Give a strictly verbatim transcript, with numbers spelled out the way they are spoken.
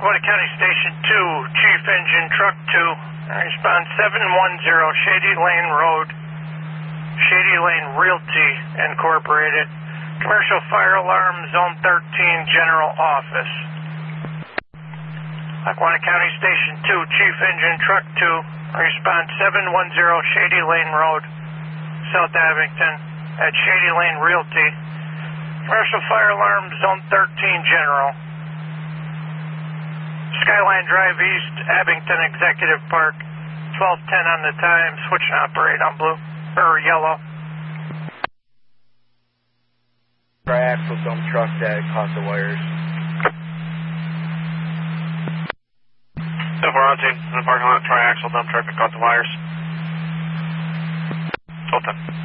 Lackawanna County Station two, Chief Engine Truck two, respond seven one zero Shady Lane Road, Shady Lane Realty Incorporated, Commercial Fire Alarm, Zone thirteen, General Office. Lackawanna County Station two, Chief Engine Truck two, respond seven one zero Shady Lane Road, South Abington, at Shady Lane Realty, Commercial Fire Alarm, Zone thirteen, General. Skyline Drive East, Abington Executive Park, twelve ten on the time, switch and operate on blue, or yellow. Triaxle dump truck that caught the wires. ten four on scene, in the parking lot, triaxle dump truck that caught the wires. twelve ten.